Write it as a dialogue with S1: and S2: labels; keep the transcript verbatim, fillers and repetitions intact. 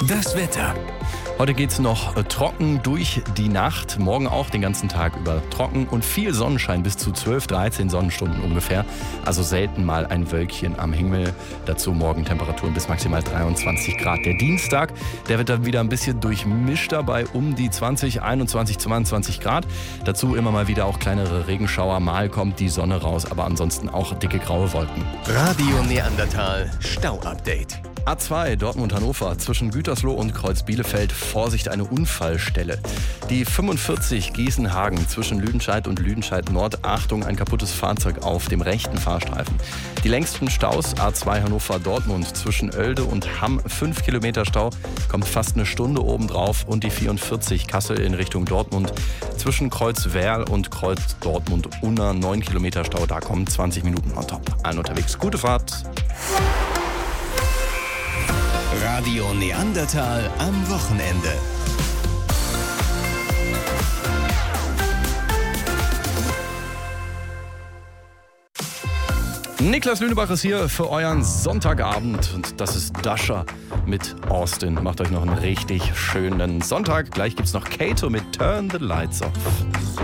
S1: Das Wetter.
S2: Heute geht's noch äh, trocken durch die Nacht. Morgen auch den ganzen Tag über trocken und viel Sonnenschein, bis zu zwölf, dreizehn Sonnenstunden ungefähr. Also selten mal ein Wölkchen am Himmel. Dazu morgen Temperaturen bis maximal dreiundzwanzig Grad. Der Dienstag, der wird dann wieder ein bisschen durchmischter bei um die zwanzig, einundzwanzig, zweiundzwanzig Grad. Dazu immer mal wieder auch kleinere Regenschauer. Mal kommt die Sonne raus, aber ansonsten auch dicke graue Wolken.
S1: Radio Neandertal Stau-Update.
S2: A zwei Dortmund-Hannover zwischen Gütersloh und Kreuz-Bielefeld. Vorsicht, eine Unfallstelle. Die fünfundvierzig Gießenhagen zwischen Lüdenscheid und Lüdenscheid Nord. Achtung, ein kaputtes Fahrzeug auf dem rechten Fahrstreifen. Die längsten Staus A zwei Hannover-Dortmund zwischen Oelde und Hamm. fünf Kilometer Stau, kommt fast eine Stunde obendrauf. Und die vierundvierzig Kassel in Richtung Dortmund zwischen Kreuz-Werl und Kreuz-Dortmund-Unna. neun Kilometer Stau, da kommen zwanzig Minuten on top. Allen unterwegs, gute Fahrt.
S1: Radio Neandertal am Wochenende.
S2: Niklas Lünebach ist hier für euren Sonntagabend und das ist Dasher mit Austin. Macht euch noch einen richtig schönen Sonntag. Gleich gibt's noch Kato mit Turn the Lights Off.